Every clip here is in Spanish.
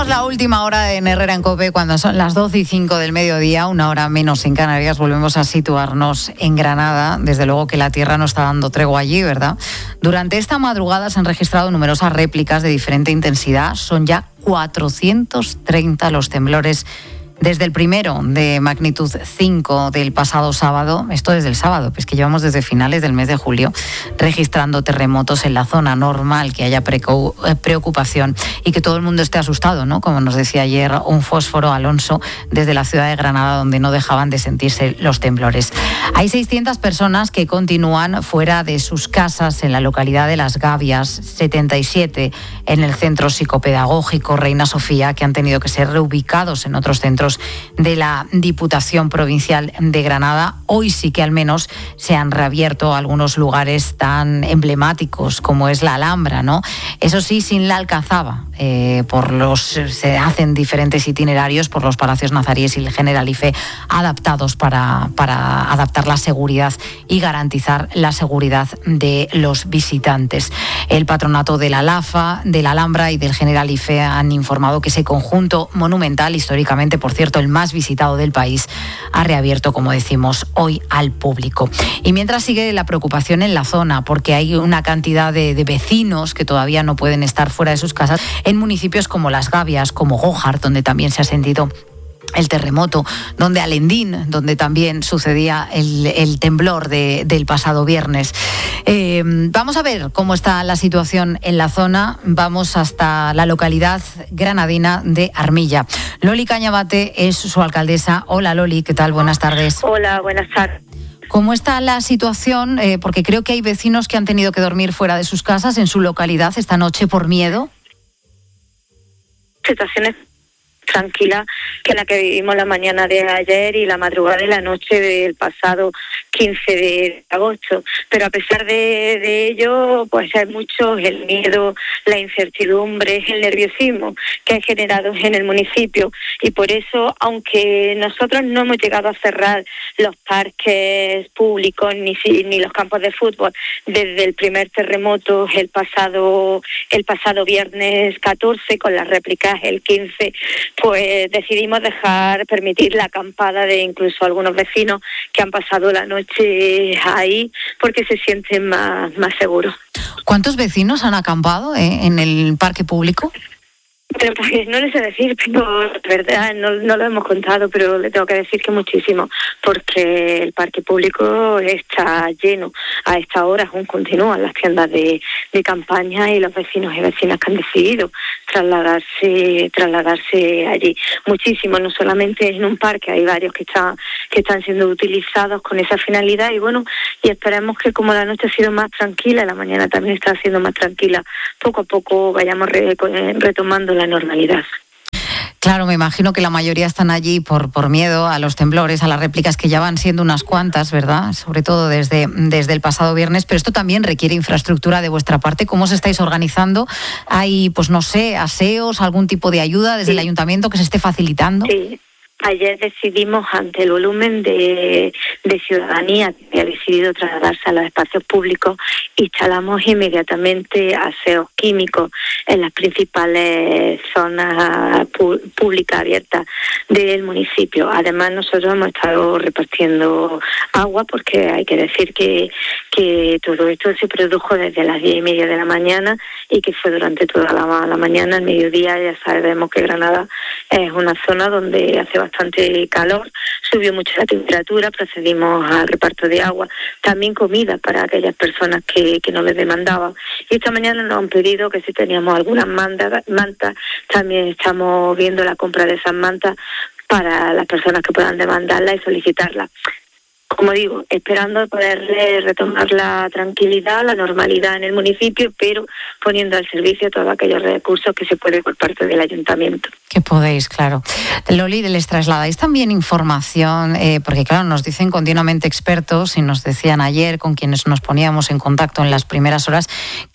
Abrimos la última hora de Herrera en COPE cuando son las 12:05 del mediodía, una hora menos en Canarias. Volvemos a situarnos en Granada. Desde luego que la tierra no está dando tregua allí, ¿verdad? Durante esta madrugada se han registrado numerosas réplicas de diferente intensidad. Son ya 430 los temblores desde el primero de magnitud 5 del pasado sábado, esto desde el sábado, pues que llevamos desde finales del mes de julio registrando terremotos en la zona. Normal que haya preocupación y que todo el mundo esté asustado, ¿no? Como nos decía ayer un fósforo Alonso desde la ciudad de Granada, donde no dejaban de sentirse los temblores. Hay 600 personas que continúan fuera de sus casas en la localidad de Las Gavias, 77 en el centro psicopedagógico Reina Sofía, que han tenido que ser reubicados en otros centros de la Diputación Provincial de Granada. Hoy sí que al menos se han reabierto algunos lugares tan emblemáticos como es la Alhambra, ¿no? Eso sí, sin la Alcazaba. Se hacen diferentes itinerarios por los palacios nazaríes y el Generalife adaptados para adaptar la seguridad y garantizar la seguridad de los visitantes. El patronato de la LAFA, de la Alhambra y del Generalife han informado que ese conjunto monumental, históricamente, por cierto, el más visitado del país, ha reabierto, como decimos, hoy al público. Y mientras sigue la preocupación en la zona, porque hay una cantidad de vecinos que todavía no pueden estar fuera de sus casas, en municipios como Las Gavias, como Gójar, donde también se ha sentido el terremoto, donde Alendín, donde también sucedía el temblor del pasado viernes. Vamos a ver cómo está la situación en la zona. Vamos hasta la localidad granadina de Armilla. Loli Cañabate es su alcaldesa. Hola Loli, ¿qué tal? Buenas tardes. Hola, buenas tardes. ¿Cómo está la situación? Porque creo que hay vecinos que han tenido que dormir fuera de sus casas en su localidad esta noche por miedo. Situaciones tranquila que la que vivimos la mañana de ayer y la madrugada de la noche del pasado 15 de agosto. Pero a pesar de ello, pues hay mucho el miedo, la incertidumbre, el nerviosismo que hay generado en el municipio. Y por eso, aunque nosotros no hemos llegado a cerrar los parques públicos ni los campos de fútbol desde el primer terremoto el pasado viernes 14, con las réplicas el 15, pues decidimos permitir la acampada de incluso algunos vecinos que han pasado la noche ahí porque se sienten más seguros. ¿Cuántos vecinos han acampado en el parque público? Pero pues, no les sé decir, pero de verdad no lo hemos contado, pero le tengo que decir que muchísimo, porque el parque público está lleno. A esta hora aún continúan las tiendas de campaña y los vecinos y vecinas que han decidido trasladarse allí. Muchísimo, no solamente en un parque, hay varios que están siendo utilizados con esa finalidad y esperemos que como la noche ha sido más tranquila, la mañana también está siendo más tranquila, poco a poco vayamos retomando la normalidad. Claro, me imagino que la mayoría están allí por miedo a los temblores, a las réplicas que ya van siendo unas cuantas, ¿verdad? Sobre todo desde el pasado viernes, pero esto también requiere infraestructura de vuestra parte. ¿Cómo os estáis organizando? ¿Hay, pues no sé, aseos, algún tipo de ayuda desde el ayuntamiento que se esté facilitando? Sí. Ayer decidimos, ante el volumen de ciudadanía que ha decidido trasladarse a los espacios públicos, instalamos inmediatamente aseos químicos en las principales zonas públicas abiertas del municipio. Además, nosotros hemos estado repartiendo agua porque hay que decir que todo esto se produjo desde las 10:30 de la mañana y que fue durante toda la mañana, al mediodía. Ya sabemos que Granada es una zona donde hace bastante calor, subió mucho la temperatura, procedimos al reparto de agua, también comida para aquellas personas que no les demandaban. Y esta mañana nos han pedido que si teníamos algunas mantas, también estamos viendo la compra de esas mantas para las personas que puedan demandarlas y solicitarlas. Como digo, esperando poder retomar la tranquilidad, la normalidad en el municipio, pero poniendo al servicio todos aquellos recursos que se puede por parte del ayuntamiento. Que podéis, claro. Loli, les trasladáis también información, porque claro, nos dicen continuamente expertos y nos decían ayer con quienes nos poníamos en contacto en las primeras horas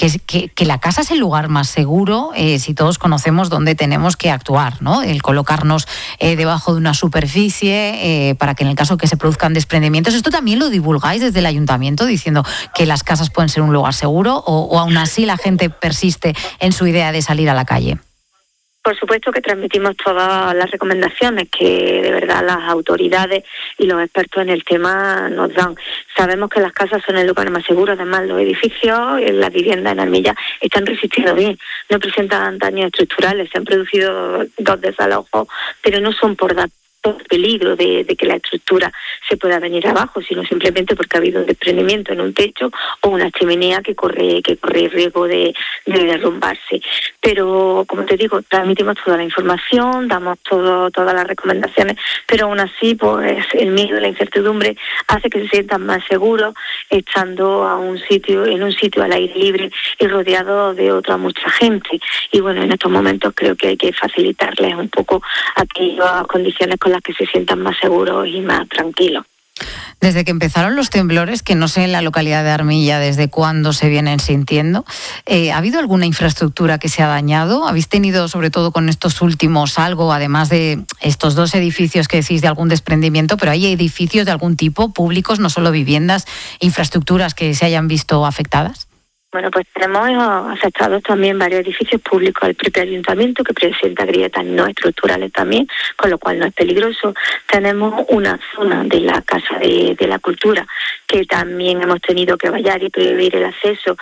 que la casa es el lugar más seguro si todos conocemos dónde tenemos que actuar, ¿no? El colocarnos debajo de una superficie para que en el caso que se produzcan desprendimientos. ¿Esto también lo divulgáis desde el ayuntamiento diciendo que las casas pueden ser un lugar seguro o aún así la gente persiste en su idea de salir a la calle? Por supuesto que transmitimos todas las recomendaciones que de verdad las autoridades y los expertos en el tema nos dan. Sabemos que las casas son el lugar más seguro, además los edificios, las viviendas en Armilla están resistiendo bien, no presentan daños estructurales, se han producido 2 desalojos, pero no son por peligro de que la estructura se pueda venir abajo, sino simplemente porque ha habido un desprendimiento en un techo o una chimenea que corre riesgo de derrumbarse. Pero, como te digo, transmitimos toda la información, damos todas las recomendaciones, pero aún así, pues el miedo y la incertidumbre hace que se sientan más seguros estando en un sitio al aire libre y rodeado de otra mucha gente. Y bueno, en estos momentos creo que hay que facilitarles un poco aquellas condiciones con las que se sientan más seguros y más tranquilos. Desde que empezaron los temblores, que no sé en la localidad de Armilla desde cuándo se vienen sintiendo, ¿ha habido alguna infraestructura que se ha dañado? ¿Habéis tenido, sobre todo con estos últimos, algo, además de estos 2 edificios que decís de algún desprendimiento, pero hay edificios de algún tipo, públicos, no solo viviendas, infraestructuras que se hayan visto afectadas? Bueno, pues tenemos afectados también varios edificios públicos, el propio ayuntamiento que presenta grietas no estructurales también, con lo cual no es peligroso. Tenemos una zona de la Casa de la Cultura que también hemos tenido que vallar y prohibir el acceso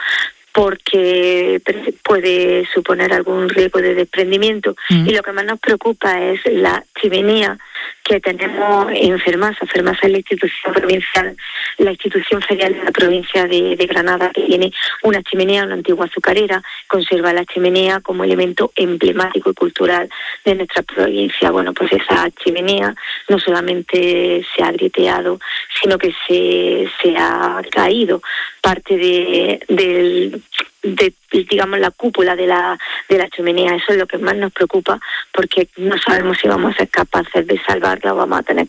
porque puede suponer algún riesgo de desprendimiento. Y lo que más nos preocupa es la chimenea que tenemos en Fermasa. Fermasa es la institución provincial, la institución ferial de la provincia de Granada, que tiene una chimenea, una antigua azucarera, conserva la chimenea como elemento emblemático y cultural de nuestra provincia. Bueno, pues esa chimenea no solamente se ha grieteado, sino que se ha caído parte de digamos la cúpula de la chimenea. Eso es lo que más nos preocupa, porque no sabemos si vamos a ser capaces de salvarla o vamos a tener.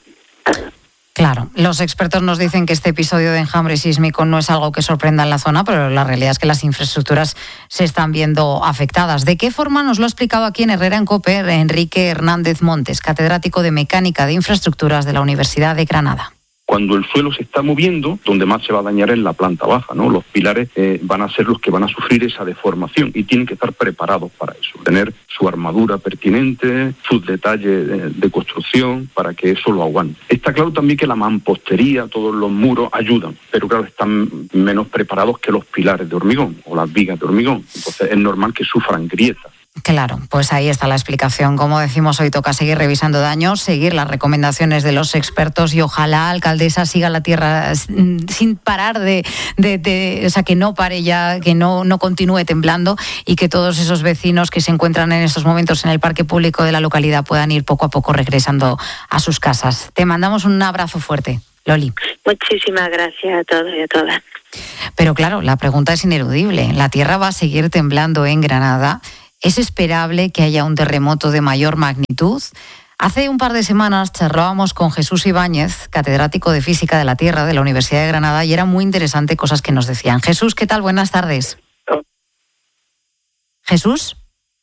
Claro, los expertos nos dicen que este episodio de enjambre sísmico no es algo que sorprenda en la zona, pero la realidad es que las infraestructuras se están viendo afectadas. ¿De qué forma? Nos lo ha explicado aquí en Herrera en COPE Enrique Hernández Montes, catedrático de Mecánica de Infraestructuras de la Universidad de Granada. Cuando el suelo se está moviendo, donde más se va a dañar es la planta baja, ¿no? Los pilares van a ser los que van a sufrir esa deformación y tienen que estar preparados para eso. Tener su armadura pertinente, sus detalles de construcción para que eso lo aguante. Está claro también que la mampostería, todos los muros ayudan, pero claro, están menos preparados que los pilares de hormigón o las vigas de hormigón. Entonces es normal que sufran grietas. Claro, pues ahí está la explicación. Como decimos, hoy toca seguir revisando daños, seguir las recomendaciones de los expertos y ojalá, alcaldesa, siga la tierra sin parar o sea, que no pare ya, que no continúe temblando y que todos esos vecinos que se encuentran en estos momentos en el parque público de la localidad puedan ir poco a poco regresando a sus casas. Te mandamos un abrazo fuerte, Loli. Muchísimas gracias a todos y a todas. Pero claro, la pregunta es ineludible. ¿La tierra va a seguir temblando en Granada? ¿Es esperable que haya un terremoto de mayor magnitud? Hace un par de semanas charlábamos con Jesús Ibáñez, catedrático de Física de la Tierra de la Universidad de Granada, y era muy interesante cosas que nos decían. Jesús, ¿qué tal? Buenas tardes. ¿Jesús?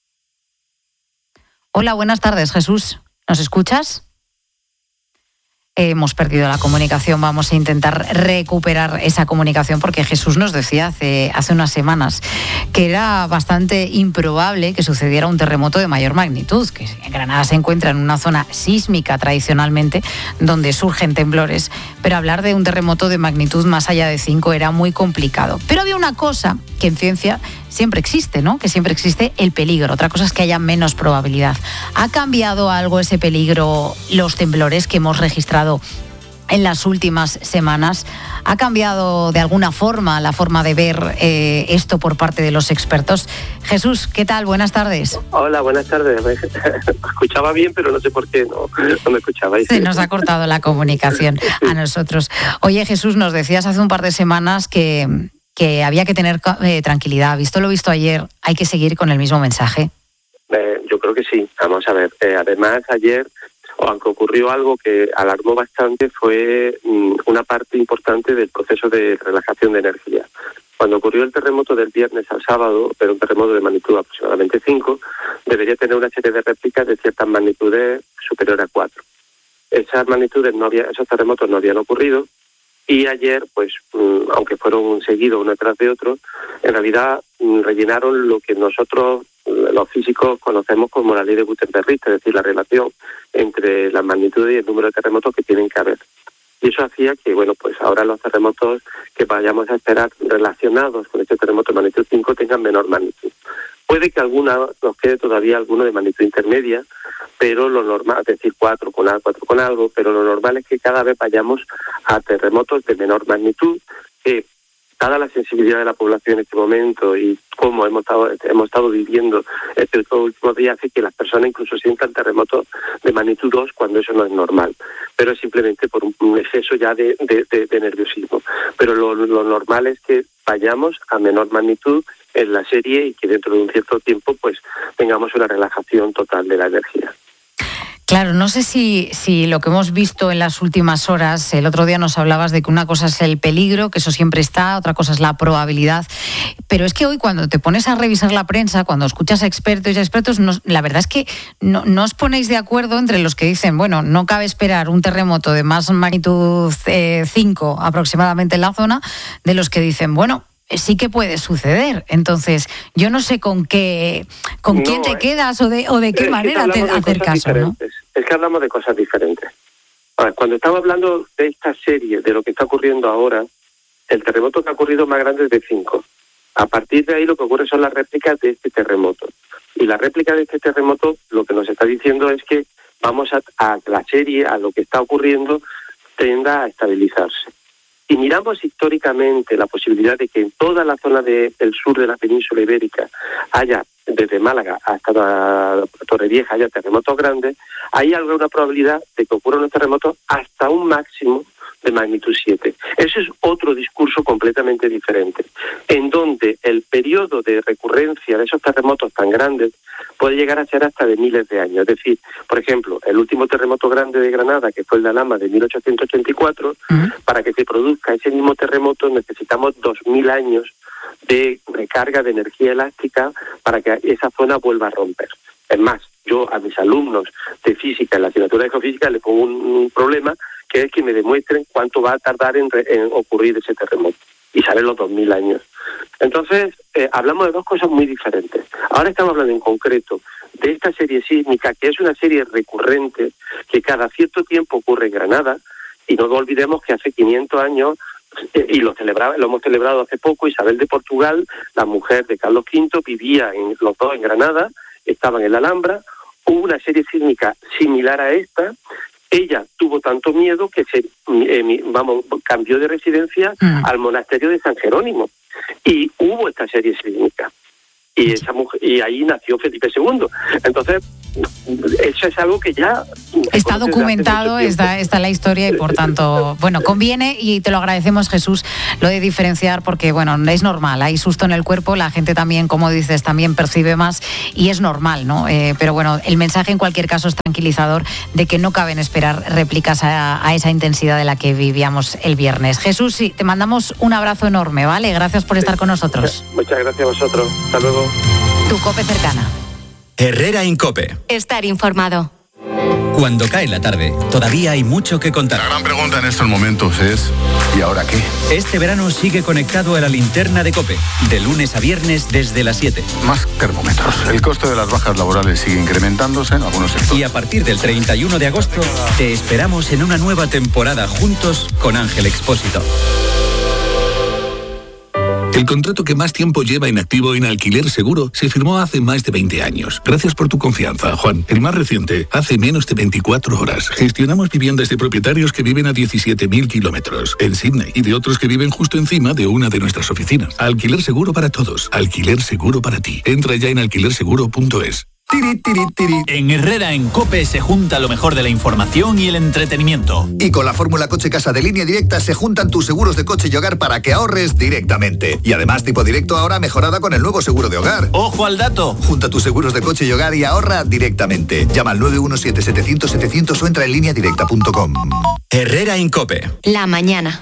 Hola, buenas tardes, Jesús. ¿Nos escuchas? Hemos perdido la comunicación, vamos a intentar recuperar esa comunicación porque Jesús nos decía hace unas semanas que era bastante improbable que sucediera un terremoto de mayor magnitud, que Granada se encuentra en una zona sísmica tradicionalmente donde surgen temblores, pero hablar de un terremoto de magnitud más allá de 5 era muy complicado. Pero había una cosa que en ciencia siempre existe, ¿no? Que siempre existe el peligro. Otra cosa es que haya menos probabilidad. ¿Ha cambiado algo ese peligro, los temblores que hemos registrado en las últimas semanas? ¿Ha cambiado de alguna forma la forma de ver esto por parte de los expertos? Jesús, ¿qué tal? Buenas tardes. Hola, buenas tardes. Me escuchaba bien, pero no sé por qué no me escuchabais. Se nos ha cortado la comunicación a nosotros. Oye, Jesús, nos decías hace un par de semanas que había que tener tranquilidad. Visto lo visto ayer, ¿hay que seguir con el mismo mensaje? Yo creo que sí. Vamos a ver. Además, ayer, aunque ocurrió algo que alarmó bastante, fue una parte importante del proceso de relajación de energía. Cuando ocurrió el terremoto del viernes al sábado, era un terremoto de magnitud aproximadamente 5, debería tener una serie de réplicas de ciertas magnitudes superiores a 4. Esas magnitudes esos terremotos no habían ocurrido. Y ayer, pues, aunque fueron seguidos uno tras de otro, en realidad rellenaron lo que nosotros los físicos conocemos como la ley de Gutenberg, es decir, la relación entre la magnitud y el número de terremotos que tienen que haber. Y eso hacía que, bueno, pues ahora los terremotos que vayamos a esperar relacionados con este terremoto de magnitud 5 tengan menor magnitud. Puede que nos quede todavía alguno de magnitud intermedia, pero lo normal, es decir, 4 con algo, pero lo normal es que cada vez vayamos a terremotos de menor magnitud, que dada la sensibilidad de la población en este momento y cómo hemos estado viviendo estos últimos días, hace que las personas incluso sientan terremotos de magnitud 2 cuando eso no es normal, pero es simplemente por un exceso ya de nerviosismo. Pero lo normal es que vayamos a menor magnitud en la serie y que dentro de un cierto tiempo pues tengamos una relajación total de la energía. Claro, no sé si lo que hemos visto en las últimas horas, el otro día nos hablabas de que una cosa es el peligro, que eso siempre está, otra cosa es la probabilidad, pero es que hoy cuando te pones a revisar la prensa, cuando escuchas a expertos y expertos, la verdad es que no os ponéis de acuerdo entre los que dicen, bueno, no cabe esperar un terremoto de más magnitud 5 aproximadamente en la zona, de los que dicen, bueno, sí que puede suceder. Entonces, yo no sé con quién te quedas o de qué manera te hacer caso, ¿no? Es que hablamos de cosas diferentes. Ahora, cuando estamos hablando de esta serie, de lo que está ocurriendo ahora, el terremoto que ha ocurrido más grande es de 5. A partir de ahí lo que ocurre son las réplicas de este terremoto. Y la réplica de este terremoto lo que nos está diciendo es que vamos a la serie, a lo que está ocurriendo, tienda a estabilizarse. Si miramos históricamente la posibilidad de que en toda la zona del sur de la península ibérica haya, desde Málaga hasta Torrevieja, haya terremotos grandes, hay alguna probabilidad de que ocurran unos terremotos hasta un máximo de magnitud 7. Ese es otro discurso completamente diferente, en donde el periodo de recurrencia de esos terremotos tan grandes puede llegar a ser hasta de miles de años. Es decir, por ejemplo, el último terremoto grande de Granada, que fue el de Alhama de 1884, para que se produzca ese mismo terremoto necesitamos 2000 años de recarga de energía elástica para que esa zona vuelva a romper. Es más, yo a mis alumnos de física, en la asignatura de geofísica, les pongo un problema, que es que me demuestren cuánto va a tardar en ocurrir ese terremoto. Y salen los 2000 años. Entonces, hablamos de dos cosas muy diferentes. Ahora estamos hablando en concreto de esta serie sísmica, que es una serie recurrente, que cada cierto tiempo ocurre en Granada, y no olvidemos que hace 500 años, y lo hemos celebrado hace poco, Isabel de Portugal, la mujer de Carlos V, vivía los dos en Granada, estaban en la Alhambra, hubo una serie sísmica similar a esta. Ella tuvo tanto miedo que cambió de residencia al monasterio de San Jerónimo. Y hubo esta serie sísmica. Y ahí nació Felipe II. Entonces, eso es algo que ya está documentado, está la historia y por tanto, bueno, conviene, y te lo agradecemos, Jesús, lo de diferenciar, porque bueno, es normal, hay susto en el cuerpo, la gente también, como dices, también percibe más y es normal, ¿no? Pero bueno, el mensaje en cualquier caso es tranquilizador de que no caben esperar réplicas a esa intensidad de la que vivíamos el viernes. Jesús, sí, te mandamos un abrazo enorme, ¿vale? Gracias por estar con nosotros. Muchas gracias a vosotros. Hasta luego. Tu COPE cercana. Herrera Incope. Estar informado. Cuando cae la tarde, todavía hay mucho que contar. La gran pregunta en estos momentos es, ¿y ahora qué? Este verano sigue conectado a la linterna de COPE, de lunes a viernes desde las 7. Más termómetros. El coste de las bajas laborales sigue incrementándose en algunos sectores. Y a partir del 31 de agosto, te esperamos en una nueva temporada juntos con Ángel Expósito. El contrato que más tiempo lleva en activo en Alquiler Seguro se firmó hace más de 20 años. Gracias por tu confianza, Juan. El más reciente, hace menos de 24 horas. Gestionamos viviendas de propietarios que viven a 17.000 kilómetros en Sydney y de otros que viven justo encima de una de nuestras oficinas. Alquiler Seguro para todos. Alquiler Seguro para ti. Entra ya en alquilerseguro.es. En Herrera en COPE se junta lo mejor de la información y el entretenimiento. Y con la fórmula Coche Casa de Línea Directa se juntan tus seguros de coche y hogar para que ahorres directamente. Y además Tipo Directo ahora mejorada con el nuevo seguro de hogar. ¡Ojo al dato! Junta tus seguros de coche y hogar y ahorra directamente. Llama al 917-700-700 o entra en lineadirecta.com. Herrera en COPE. La mañana.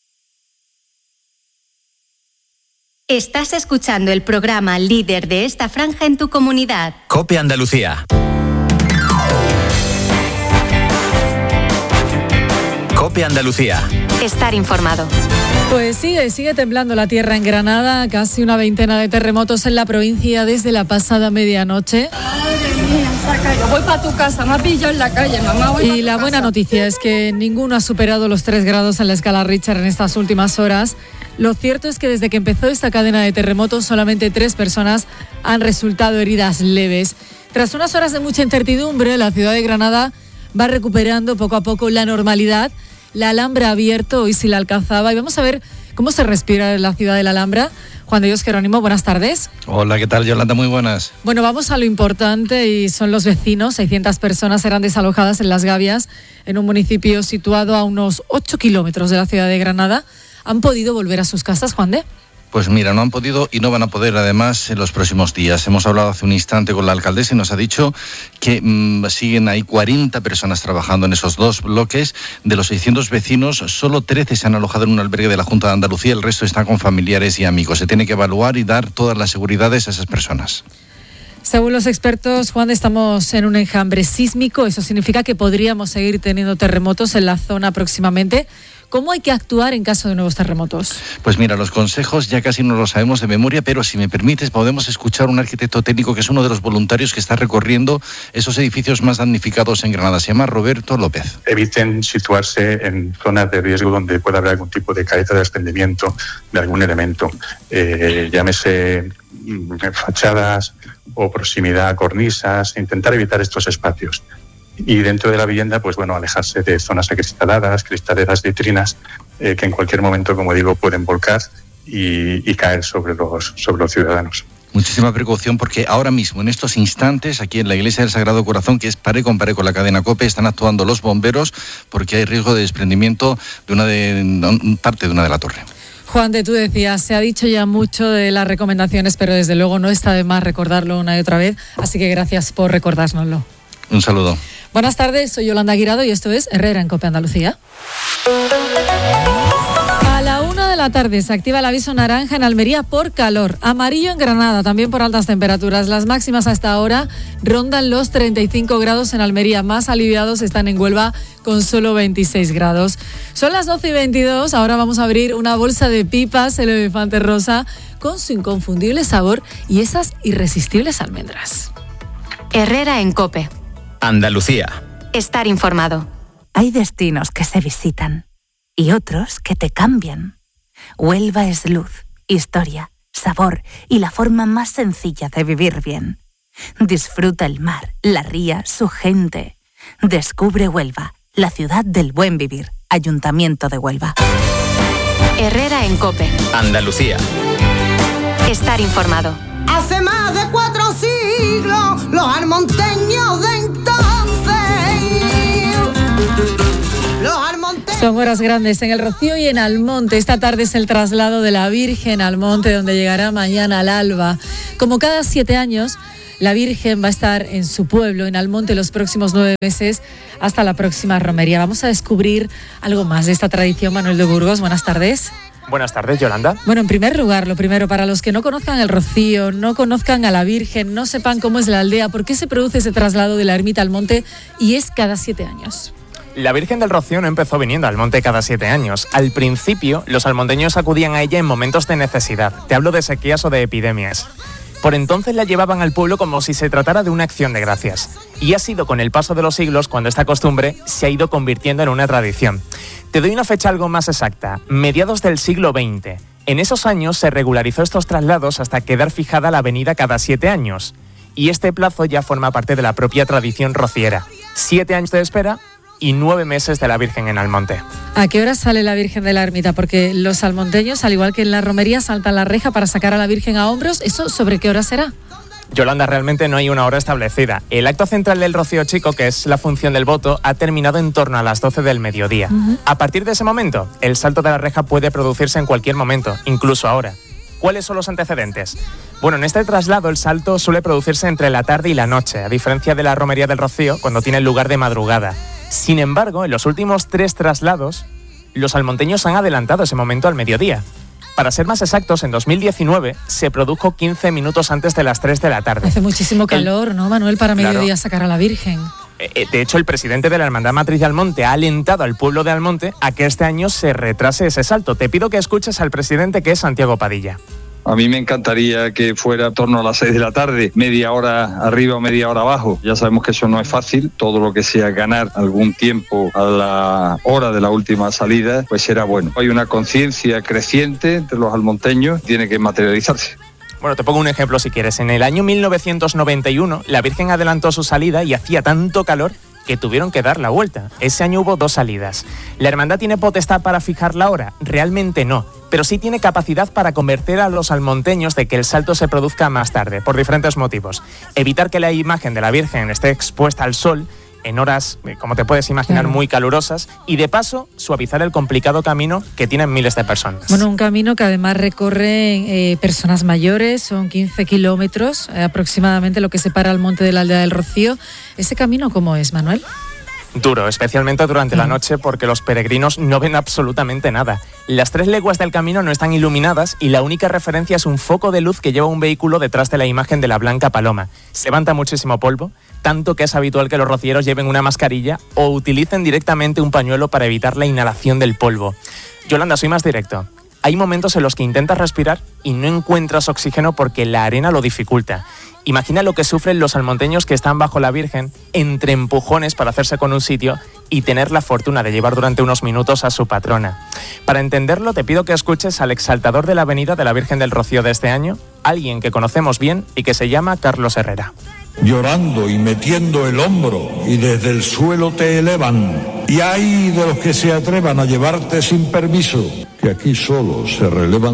Estás escuchando el programa líder de esta franja en tu comunidad. COPE Andalucía. COPE Andalucía. Estar informado. Pues sigue temblando la tierra en Granada, casi una veintena de terremotos en la provincia desde la pasada medianoche. Madre mía, yo voy para tu casa, me has pillado en la calle, mamá. Y la buena noticia es que ninguno ha superado los 3 grados en la escala Richter en estas últimas horas. Lo cierto es que desde que empezó esta cadena de terremotos, solamente 3 personas han resultado heridas leves. Tras unas horas de mucha incertidumbre, la ciudad de Granada va recuperando poco a poco la normalidad. La Alhambra ha abierto, hoy sí la alcanzaba, y vamos a ver cómo se respira en la ciudad de la Alhambra. Juan de Dios Jerónimo, buenas tardes. Hola, ¿qué tal, Yolanda? Muy buenas. Bueno, vamos a lo importante y son los vecinos. 600 personas eran desalojadas en Las Gavias, en un municipio situado a unos 8 kilómetros de la ciudad de Granada. ¿Han podido volver a sus casas, Juan de? Pues mira, no han podido y no van a poder además en los próximos días. Hemos hablado hace un instante con la alcaldesa y nos ha dicho que siguen ahí 40 personas trabajando en esos 2 bloques. De los 600 vecinos, solo 13 se han alojado en un albergue de la Junta de Andalucía, el resto están con familiares y amigos. Se tiene que evaluar y dar todas las seguridades a esas personas. Según los expertos, Juan, estamos en un enjambre sísmico. Eso significa que podríamos seguir teniendo terremotos en la zona próximamente. ¿Cómo hay que actuar en caso de nuevos terremotos? Pues mira, los consejos ya casi no los sabemos de memoria, pero si me permites podemos escuchar a un arquitecto técnico que es uno de los voluntarios que está recorriendo esos edificios más damnificados en Granada. Se llama Roberto López. Eviten situarse en zonas de riesgo donde pueda haber algún tipo de caída de desprendimiento de algún elemento. Llámese fachadas o proximidad a cornisas, intentar evitar estos espacios. Y dentro de la vivienda, pues bueno, alejarse de zonas acristaladas, cristaleras, vitrinas, que en cualquier momento, como digo, pueden volcar y caer sobre los ciudadanos. Muchísima precaución porque ahora mismo, en estos instantes, aquí en la Iglesia del Sagrado Corazón, que es pared con pared con la cadena COPE, están actuando los bomberos porque hay riesgo de desprendimiento de parte de una de la torre. Juan de, tú decías, se ha dicho ya mucho de las recomendaciones, pero desde luego no está de más recordarlo una y otra vez, así que gracias por recordárnoslo. Un saludo. Buenas tardes, soy Yolanda Guirado y esto es Herrera en COPE Andalucía. A la 1 de la tarde se activa el aviso naranja en Almería por calor, amarillo en Granada, también por altas temperaturas. Las máximas hasta ahora rondan los 35 grados en Almería, más aliviados están en Huelva con solo 26 grados. Son las 12:22, ahora vamos a abrir una bolsa de pipas, el elefante rosa, con su inconfundible sabor y esas irresistibles almendras. Herrera en COPE Andalucía. Estar informado. Hay destinos que se visitan y otros que te cambian. Huelva es luz, historia, sabor y la forma más sencilla de vivir bien. Disfruta el mar, la ría, su gente. Descubre Huelva, la ciudad del buen vivir. Ayuntamiento de Huelva. Herrera en COPE Andalucía. Estar informado. Hace más de 4 siglos, los almonteños de entonces. Son horas grandes en el Rocío y en Almonte. Esta tarde es el traslado de la Virgen al monte, donde llegará mañana al alba. Como cada 7 años, la Virgen va a estar en su pueblo, en Almonte, los próximos 9 meses, hasta la próxima romería. Vamos a descubrir algo más de esta tradición. Manuel de Burgos, buenas tardes. Buenas tardes, Yolanda. Bueno, en primer lugar, lo primero, para los que no conozcan el Rocío, no conozcan a la Virgen, no sepan cómo es la aldea, ¿por qué se produce ese traslado de la ermita al monte y es cada 7 años? La Virgen del Rocío no empezó viniendo al monte cada 7 años. Al principio, los almonteños acudían a ella en momentos de necesidad. Te hablo de sequías o de epidemias. Por entonces la llevaban al pueblo como si se tratara de una acción de gracias. Y ha sido con el paso de los siglos cuando esta costumbre se ha ido convirtiendo en una tradición. Te doy una fecha algo más exacta, mediados del siglo XX. En esos años se regularizó estos traslados hasta quedar fijada la avenida cada 7 años. Y este plazo ya forma parte de la propia tradición rociera. 7 años de espera y 9 meses de la Virgen en Almonte. ¿A qué hora sale la Virgen de la Ermita? Porque los almonteños, al igual que en la romería, saltan la reja para sacar a la Virgen a hombros. ¿Eso sobre qué hora será? Yolanda, realmente no hay una hora establecida. El acto central del Rocío Chico, que es la función del voto, ha terminado en torno a las 12 del mediodía. A partir de ese momento, el salto de la reja puede producirse en cualquier momento, incluso ahora. ¿Cuáles son los antecedentes? Bueno, en este traslado el salto suele producirse entre la tarde y la noche, a diferencia de la romería del Rocío, cuando tiene lugar de madrugada. Sin embargo, en los últimos 3 traslados, los almonteños han adelantado ese momento al mediodía. Para ser más exactos, en 2019 se produjo 15 minutos antes de las 3 de la tarde. Hace muchísimo calor, ¿no, Manuel, para mediodía sacar a la Virgen? De hecho, el presidente de la Hermandad Matriz de Almonte ha alentado al pueblo de Almonte a que este año se retrase ese salto. Te pido que escuches al presidente, que es Santiago Padilla. A mí me encantaría que fuera a torno a las 6 de la tarde, media hora arriba o media hora abajo. Ya sabemos que eso no es fácil. Todo lo que sea ganar algún tiempo a la hora de la última salida, pues será bueno. Hay una conciencia creciente entre los almonteños, tiene que materializarse. Bueno, te pongo un ejemplo si quieres. En el año 1991, la Virgen adelantó su salida y hacía tanto calor que tuvieron que dar la vuelta. Ese año hubo 2 salidas. ¿La hermandad tiene potestad para fijar la hora? Realmente no, pero sí tiene capacidad para convencer a los almonteños de que el salto se produzca más tarde, por diferentes motivos. Evitar que la imagen de la Virgen esté expuesta al sol en horas, como te puedes imaginar, muy calurosas, y de paso suavizar el complicado camino que tienen miles de personas. Bueno, un camino que además recorren personas mayores, son 15 kilómetros aproximadamente lo que separa el monte de la aldea del Rocío. ¿Ese camino cómo es, Manuel? Duro, especialmente durante la noche, porque los peregrinos no ven absolutamente nada. Las 3 leguas del camino no están iluminadas y la única referencia es un foco de luz que lleva un vehículo detrás de la imagen de la Blanca Paloma. Se levanta muchísimo polvo, tanto que es habitual que los rocieros lleven una mascarilla o utilicen directamente un pañuelo para evitar la inhalación del polvo. Yolanda, soy más directo. Hay momentos en los que intentas respirar y no encuentras oxígeno porque la arena lo dificulta. Imagina lo que sufren los almonteños que están bajo la Virgen, entre empujones para hacerse con un sitio y tener la fortuna de llevar durante unos minutos a su patrona. Para entenderlo, te pido que escuches al exaltador de la Avenida de la Virgen del Rocío de este año, alguien que conocemos bien y que se llama Carlos Herrera. Llorando y metiendo el hombro y desde el suelo te elevan. Y hay de los que se atrevan a llevarte sin permiso, que aquí solo se relevan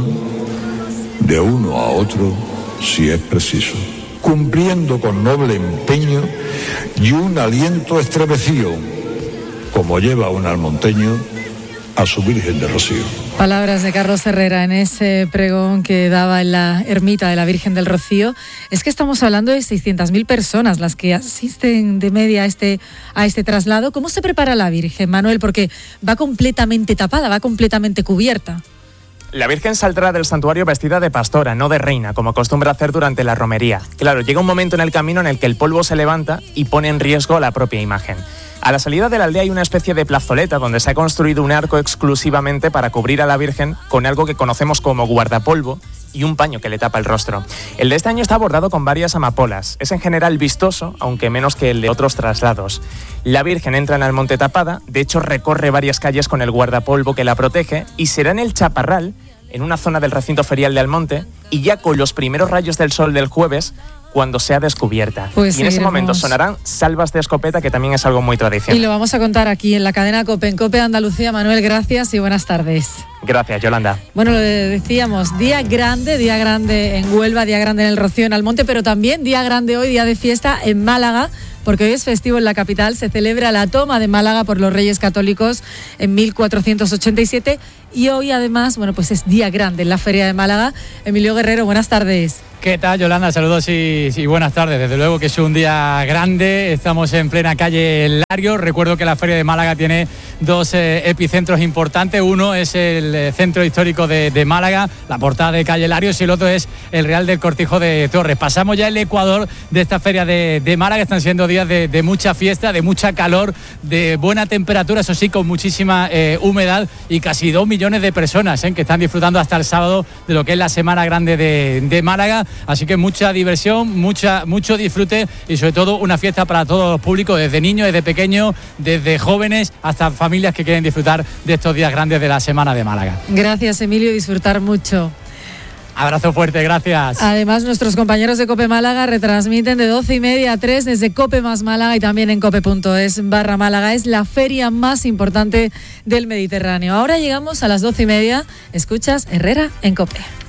de uno a otro si es preciso. Cumpliendo con noble empeño y un aliento estremecido, como lleva un almonteño a su Virgen de Rocío. Palabras de Carlos Herrera en ese pregón que daba en la ermita de la Virgen del Rocío. Es que estamos hablando de 600.000 personas las que asisten de media a este traslado. ¿Cómo se prepara la Virgen, Manuel? Porque va completamente tapada, va completamente cubierta. La Virgen saldrá del santuario vestida de pastora, no de reina, como acostumbra hacer durante la romería. Claro, llega un momento en el camino en el que el polvo se levanta y pone en riesgo la propia imagen. A la salida de la aldea hay una especie de plazoleta donde se ha construido un arco exclusivamente para cubrir a la Virgen con algo que conocemos como guardapolvo y un paño que le tapa el rostro. El de este año está bordado con varias amapolas. Es en general vistoso, aunque menos que el de otros traslados. La Virgen entra en el monte tapada, de hecho recorre varias calles con el guardapolvo que la protege y será en el Chaparral, en una zona del recinto ferial de Almonte, y ya con los primeros rayos del sol del jueves, cuando sea descubierta. Pues y en ese momento sonarán salvas de escopeta, que también es algo muy tradicional. Y lo vamos a contar aquí en la cadena COPE, en COPE Andalucía. Manuel, gracias y buenas tardes. Gracias, Yolanda. Bueno, lo decíamos, día grande en Huelva, día grande en el Rocío, en Almonte, pero también día grande hoy, día de fiesta en Málaga, porque hoy es festivo en la capital. Se celebra la toma de Málaga por los Reyes Católicos en 1487 y hoy además, bueno, pues es día grande en la Feria de Málaga. Emilio Guerrero, buenas tardes. ¿Qué tal, Yolanda? Saludos y buenas tardes. Desde luego que es un día grande. Estamos en plena calle Lario. Recuerdo que la Feria de Málaga tiene 2 epicentros importantes. Uno es el centro histórico de Málaga, la portada de calle Larios, y el otro es el Real del Cortijo de Torres. Pasamos ya el ecuador de esta Feria de Málaga. Están siendo días de mucha fiesta, de mucha calor, de buena temperatura, eso sí, con muchísima humedad, y casi 2 millones de personas que están disfrutando hasta el sábado de lo que es la Semana Grande de Málaga. Así que mucha diversión, mucho disfrute y sobre todo una fiesta para todos los públicos, desde niños, desde pequeños, desde jóvenes hasta familias que quieren disfrutar de estos días grandes de la Semana de Málaga. Gracias, Emilio, disfrutar mucho. Abrazo fuerte, gracias. Además, nuestros compañeros de COPE Málaga retransmiten de 12:30 a 3 desde COPE más Málaga y también en cope.es/Málaga. Es la feria más importante del Mediterráneo. Ahora llegamos a las 12:30. Escuchas Herrera en COPE.